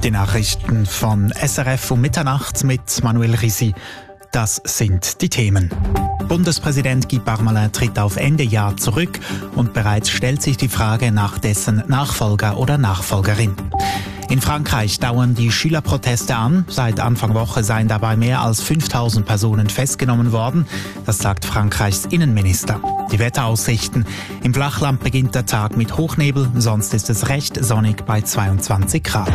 Die Nachrichten von SRF um Mitternacht mit Manuel Risi. Das sind die Themen. Bundespräsident Guy Parmelin tritt auf Ende Jahr zurück und bereits stellt sich die Frage nach dessen Nachfolger oder Nachfolgerin. In Frankreich dauern die Schülerproteste an. Seit Anfang Woche seien dabei mehr als 5000 Personen festgenommen worden. Das sagt Frankreichs Innenminister. Die Wetteraussichten. Im Flachland beginnt der Tag mit Hochnebel, sonst ist es recht sonnig bei 22 Grad.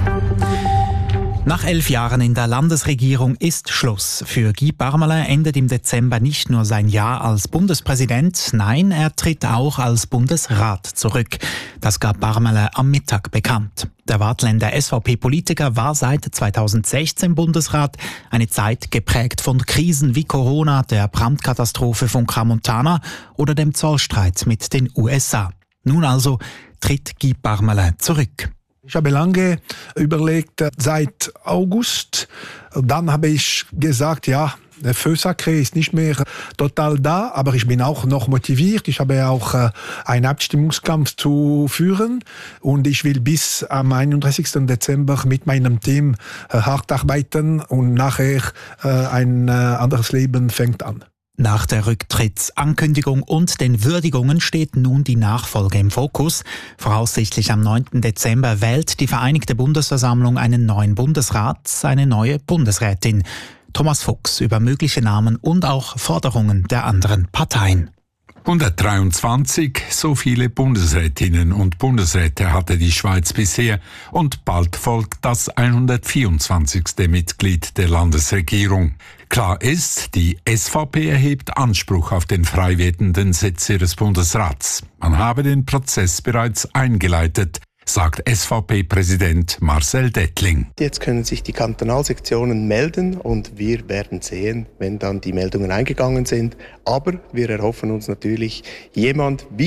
Nach 11 Jahren in der Landesregierung ist Schluss. Für Guy Parmelin endet im Dezember nicht nur sein Jahr als Bundespräsident, nein, er tritt auch als Bundesrat zurück. Das gab Parmelin am Mittag bekannt. Der Waadtländer SVP-Politiker war seit 2016 Bundesrat, eine Zeit geprägt von Krisen wie Corona, der Brandkatastrophe von Crans-Montana oder dem Zollstreit mit den USA. Nun also tritt Guy Parmelin zurück. Ich habe lange überlegt, seit August. Dann habe ich gesagt, ja, der Feu Sacré ist nicht mehr total da, aber ich bin auch noch motiviert. Ich habe auch einen Abstimmungskampf zu führen und ich will bis am 31. Dezember mit meinem Team hart arbeiten und nachher ein anderes Leben fängt an. Nach der Rücktrittsankündigung und den Würdigungen steht nun die Nachfolge im Fokus. Voraussichtlich am 9. Dezember wählt die Vereinigte Bundesversammlung einen neuen Bundesrat, eine neue Bundesrätin. Thomas Fuchs über mögliche Namen und auch Forderungen der anderen Parteien. 123, so viele Bundesrätinnen und Bundesräte hatte die Schweiz bisher und bald folgt das 124. Mitglied der Landesregierung. Klar ist, die SVP erhebt Anspruch auf den frei werdenden Sitz ihres Bundesrats. Man habe den Prozess bereits eingeleitet, sagt SVP-Präsident Marcel Dettling. Jetzt können sich die Kantonalsektionen melden und wir werden sehen, wenn dann die Meldungen eingegangen sind. Aber wir erhoffen uns natürlich jemand wie